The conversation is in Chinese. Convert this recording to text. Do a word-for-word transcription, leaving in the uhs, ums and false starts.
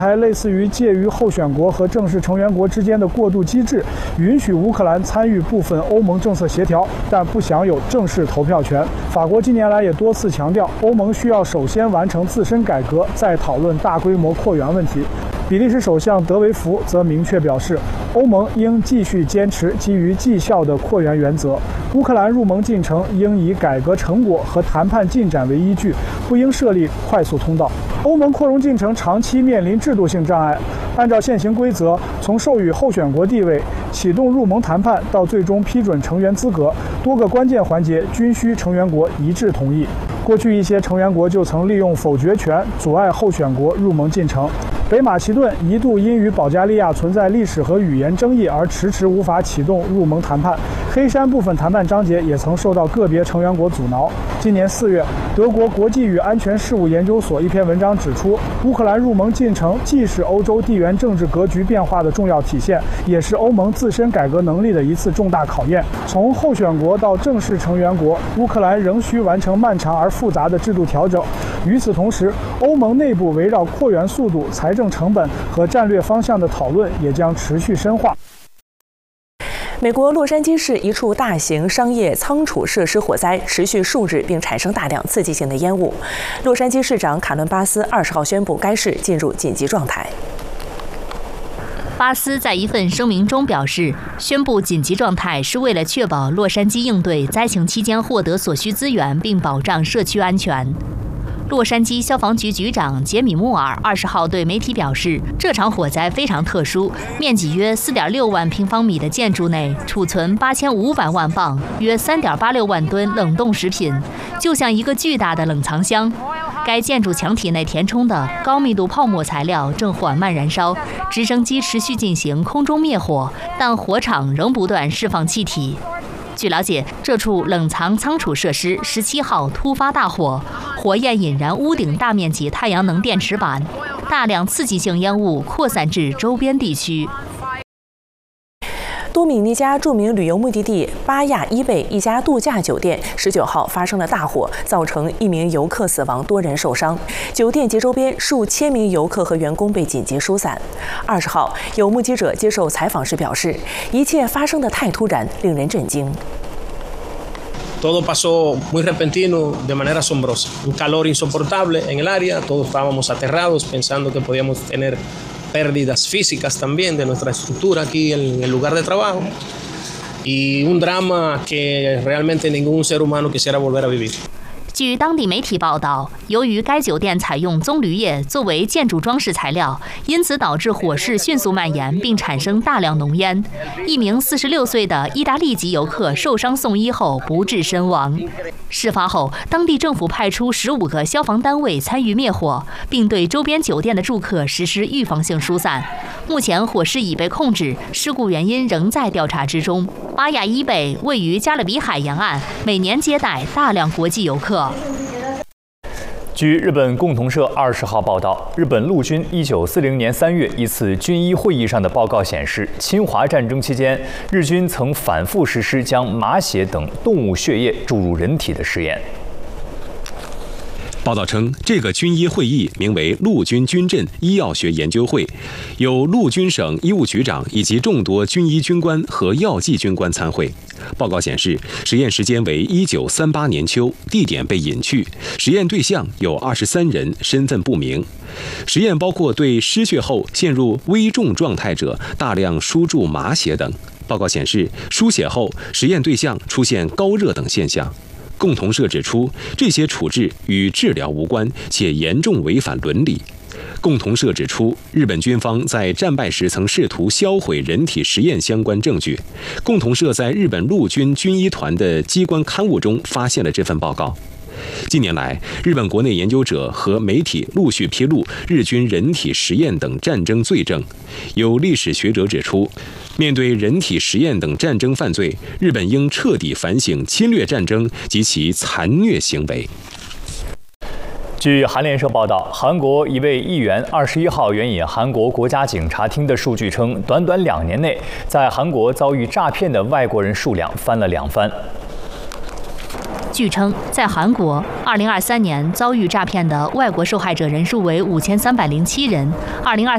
还类似于介于候选国和正式成员国之间的过渡机制，允许乌克兰参与部分欧盟政策协调，但不享有正式投票权。法国近年来也多次强调，欧盟需要首先完成自身改革，再讨论大规模扩员问题。比利时首相德维福则明确表示，欧盟应继续坚持基于绩效的扩员原则，乌克兰入盟进程应以改革成果和谈判进展为依据，不应设立快速通道。欧盟扩容进程长期面临制度性障碍。按照现行规则，从授予候选国地位、启动入盟谈判到最终批准成员资格，多个关键环节均需成员国一致同意。过去一些成员国就曾利用否决权阻碍候选国入盟进程。北马其顿一度因与保加利亚存在历史和语言争议而迟迟无法启动入盟谈判。黑山部分谈判章节也曾受到个别成员国阻挠。今年四月，德国国际与安全事务研究所一篇文章指出，乌克兰入盟进程既是欧洲地缘政治格局变化的重要体现，也是欧盟自身改革能力的一次重大考验。从候选国到正式成员国，乌克兰仍需完成漫长而复杂的制度调整。与此同时，欧盟内部围绕扩员速度、财政成本和战略方向的讨论也将持续深化。 美国洛杉矶市一处大型商业仓储设施火灾持续数日，并产生大量刺激性的烟雾。洛杉矶市长卡伦·巴斯二十号宣布，该市进入紧急状态。 巴斯在一份声明中表示，宣布紧急状态是为了确保洛杉矶应对灾情期间获得所需资源，并保障社区安全。洛杉矶消防局局长杰米·穆尔二十号对媒体表示，这场火灾非常特殊，面积约 四点六万平方米的建筑内储存八千五百万磅（约 三点八六万吨）冷冻食品，就像一个巨大的冷藏箱。该建筑墙体内填充的高密度泡沫材料正缓慢燃烧，直升机持续进行空中灭火，但火场仍不断释放气体。据了解，这处冷藏仓储设施十七号突发大火，火焰引燃屋顶大面积太阳能电池板，大量刺激性烟雾扩散至周边地区。 多米尼加著名旅游目的地巴亚伊贝一家度假酒店十九号发生了大火，造成一名游客死亡，多人受伤。酒店及周边数千名游客和员工被紧急疏散。二十号，有目击者接受采访时表示，一切发生得太突然，令人震惊。 Todo pasó muy repentino, de manera asombrosa. Un calor insoportable en el área, todos estábamos aterrados pensando que podíamos tener pérdidas físicas también de nuestra estructura aquí en el lugar de trabajo y un drama que realmente ningún ser humano quisiera volver a vivir. 据当地媒体报道，由于该酒店采用棕榈叶作为建筑装饰材料，因此导致火势迅速蔓延，并产生大量浓烟。一名四十六岁的意大利籍游客受伤送医后不治身亡。事发后，当地政府派出十五个消防单位参与灭火，并对周边酒店的住客实施预防性疏散。目前火势已被控制，事故原因仍在调查之中。巴亚伊贝位于加勒比海沿岸，每年接待大量国际游客。 据日本共同社二十号报道，日本陆军一九四零年三月一次军医会议上的报告显示，侵华战争期间，日军曾反复实施将马血等动物血液注入人体的实验。 报道称，这个军医会议名为陆军军政医药学研究会，有陆军省医务局长以及众多军医军官和药剂军官参会。报告显示，实验时间为一九三八年秋，地点被隐去，实验对象有二十三人，身份不明。实验包括对失血后陷入危重状态者大量输注马血等。报告显示，输血后实验对象出现高热等现象。共同社指出，这些处置与治疗无关，且严重违反伦理。共同社指出，日本军方在战败时曾试图销毁人体实验相关证据。共同社在日本陆军军医团的机关刊物中发现了这份报告。近年来，日本国内研究者和媒体陆续披露日军人体实验等战争罪证。有历史学者指出，面对人体实验等战争犯罪，日本应彻底反省侵略战争及其残虐行为。 据韩联社报道，韩国一位议员二十一号援引韩国国家警察厅的数据称，短短两年内，在韩国遭遇诈骗的外国人数量翻了两番。 据称，在韩国，二零二三年遭遇诈骗的外国受害者人数为五千三百零七人，二零二